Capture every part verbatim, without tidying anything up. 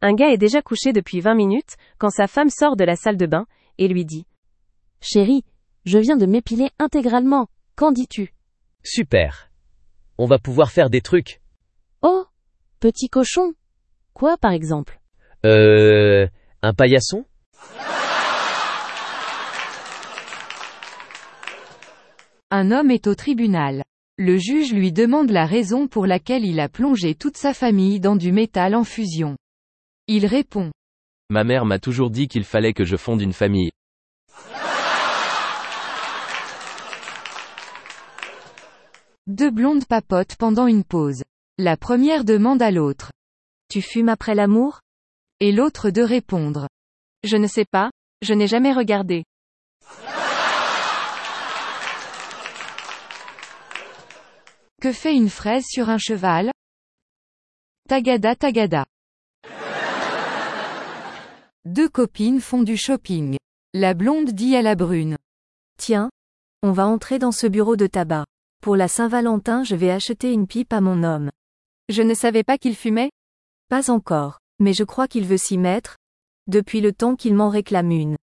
Un gars est déjà couché depuis vingt minutes, quand sa femme sort de la salle de bain, et lui dit. Chérie, je viens de m'épiler intégralement, qu'en dis-tu? Super. On va pouvoir faire des trucs. Oh, petit cochon. Quoi par exemple? Euh... Un paillasson? Un homme est au tribunal. Le juge lui demande la raison pour laquelle il a plongé toute sa famille dans du métal en fusion. Il répond. Ma mère m'a toujours dit qu'il fallait que je fonde une famille. Deux blondes papotent pendant une pause. La première demande à l'autre. Tu fumes après l'amour? Et l'autre de répondre. Je ne sais pas, je n'ai jamais regardé. Que fait une fraise sur un cheval? Tagada tagada. Deux copines font du shopping. La blonde dit à la brune. Tiens, on va entrer dans ce bureau de tabac. Pour la Saint-Valentin, je vais acheter une pipe à mon homme. Je ne savais pas qu'il fumait? Pas encore, mais je crois qu'il veut s'y mettre, depuis le temps qu'il m'en réclame une.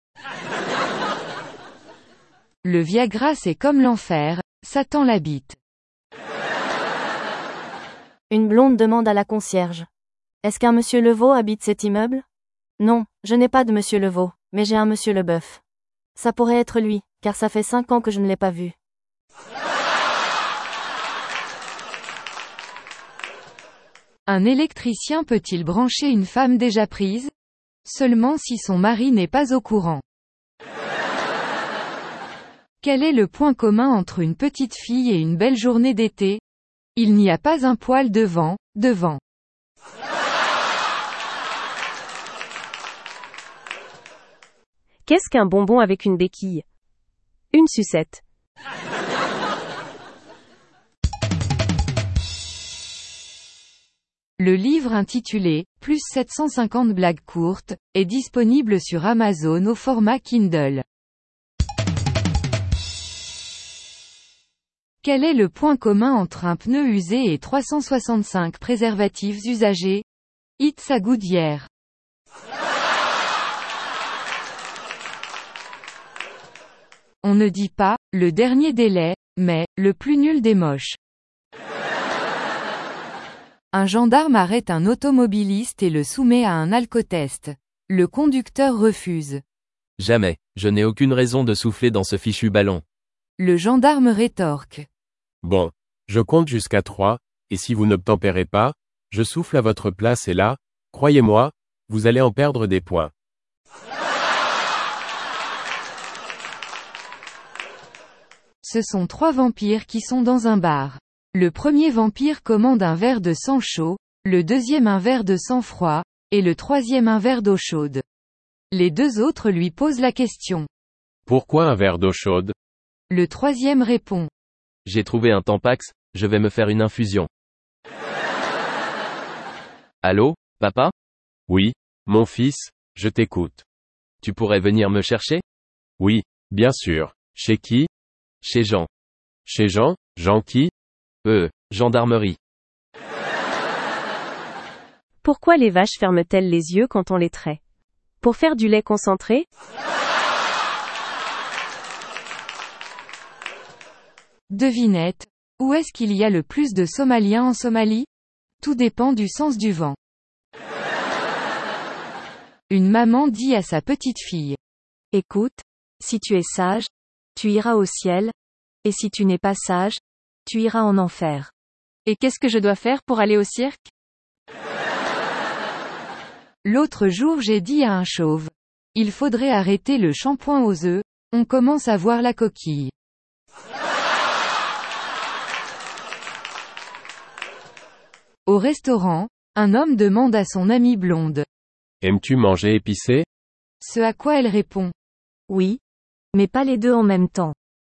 Le Viagra c'est comme l'enfer, Satan l'habite. Une blonde demande à la concierge. Est-ce qu'un monsieur Levaux habite cet immeuble? Non, je n'ai pas de monsieur Levaux, mais j'ai un monsieur Leboeuf. Ça pourrait être lui, car ça fait cinq ans que je ne l'ai pas vu. Un électricien peut-il brancher une femme déjà prise? Seulement si son mari n'est pas au courant. Quel est le point commun entre une petite fille et une belle journée d'été? Il n'y a pas un poil de vent, devant. Qu'est-ce qu'un bonbon avec une béquille? Une sucette. Le livre intitulé « Plus sept cent cinquante blagues courtes » est disponible sur Amazon au format Kindle. Quel est le point commun entre un pneu usé et trois cent soixante-cinq préservatifs usagés? It's a good year. On ne dit pas « le dernier délai », mais « le plus nul des moches ». Un gendarme arrête un automobiliste et le soumet à un alcotest. Le conducteur refuse. Jamais, je n'ai aucune raison de souffler dans ce fichu ballon. Le gendarme rétorque. Bon, je compte jusqu'à trois, et si vous n'obtempérez pas, je souffle à votre place et là, croyez-moi, vous allez en perdre des points. Ce sont trois vampires qui sont dans un bar. Le premier vampire commande un verre de sang chaud, le deuxième un verre de sang froid, et le troisième un verre d'eau chaude. Les deux autres lui posent la question. Pourquoi un verre d'eau chaude? Le troisième répond. J'ai trouvé un Tampax, je vais me faire une infusion. Allô, papa? Oui, mon fils, je t'écoute. Tu pourrais venir me chercher? Oui, bien sûr. Chez qui? Chez Jean. Chez Jean? Jean qui? Euh, gendarmerie. Pourquoi les vaches ferment-elles les yeux quand on les traite? Pour faire du lait concentré? Devinette. Où est-ce qu'il y a le plus de Somaliens en Somalie? Tout dépend du sens du vent. Une maman dit à sa petite fille. Écoute, si tu es sage, tu iras au ciel, et si tu n'es pas sage, tu iras en enfer. Et qu'est-ce que je dois faire pour aller au cirque? L'autre jour j'ai dit à un chauve. Il faudrait arrêter le shampoing aux œufs, on commence à voir la coquille. Au restaurant, un homme demande à son amie blonde. Aimes-tu manger épicé? Ce à quoi elle répond. Oui. Mais pas les deux en même temps.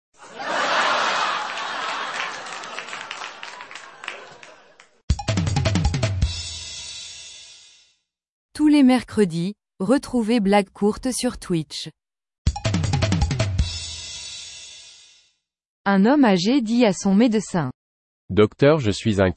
Tous les mercredis, retrouvez Blagues courtes sur Twitch. Un homme âgé dit à son médecin. Docteur, je suis inquiet.